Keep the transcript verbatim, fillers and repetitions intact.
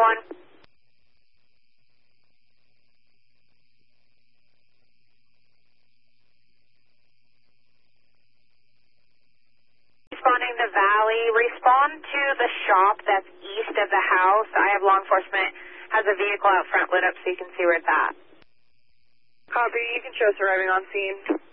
one. Responding to Valley, respond to the shop that's east of the house. I have law enforcement, has a vehicle out front lit up so you can see where it's at. Copy, you can show us arriving on scene.